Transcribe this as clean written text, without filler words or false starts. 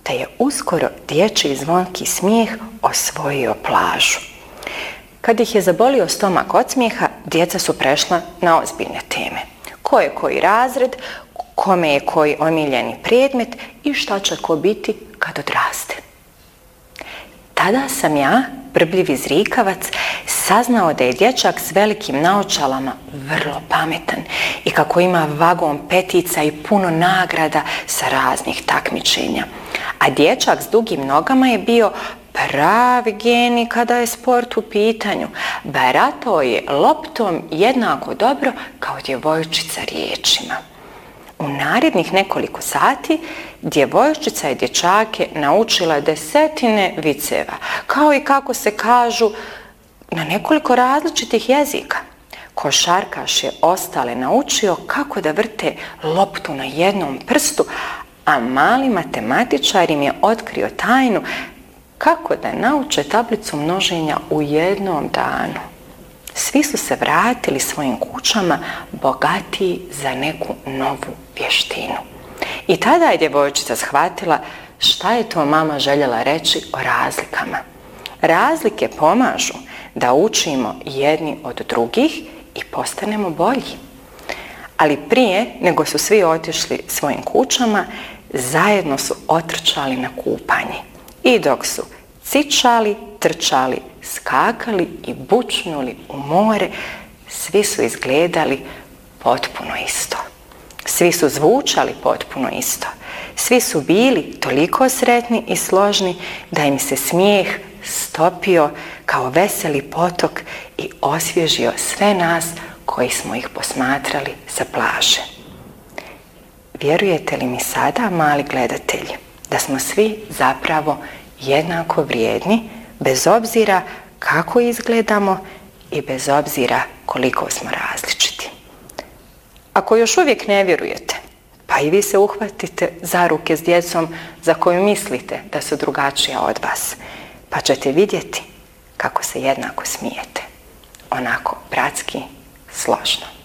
te je uskoro dječji zvonki smijeh osvojio plažu. Kad ih je zabolio stomak od smijeha, djeca su prešla na ozbiljne teme. Ko je koji razred, kome je koji omiljeni predmet i šta će ko biti kad odraste. Tada sam ja, brbljivi zrikavac, saznao da je dječak s velikim naočalama vrlo pametan i kako ima vagon petica i puno nagrada sa raznih takmičenja. A dječak s dugim nogama je bio pravi genij kada je sport u pitanju. Baratao je loptom jednako dobro kao djevojčica riječima. U narednih nekoliko sati djevojčica je dječake naučila desetine viceva, kao i kako se kažu na nekoliko različitih jezika. Košarkaš je ostale naučio kako da vrte loptu na jednom prstu, a mali matematičar im je otkrio tajnu kako da nauče tablicu množenja u jednom danu. Svi su se vratili svojim kućama bogatiji za neku novu vještinu. I tada je djevojčica shvatila šta je to mama željela reći o razlikama. Razlike pomažu da učimo jedni od drugih i postanemo bolji. Ali prije nego su svi otišli svojim kućama, zajedno su otrčali na kupanje. I dok su cičali, trčali, skakali i bučnuli u more, svi su izgledali potpuno isto. Svi su zvučali potpuno isto. Svi su bili toliko sretni i složni da im se smijeh stopio kao veseli potok i osvježio sve nas koji smo ih posmatrali sa plaže. Vjerujete li mi sada, mali gledatelji, da smo svi zapravo jednako vrijedni, bez obzira kako izgledamo i bez obzira koliko smo različiti? Ako još uvijek ne vjerujete, pa i vi se uhvatite za ruke s djecom za koju mislite da su drugačija od vas, pa ćete vidjeti kako se jednako smijete, onako bratski, složno.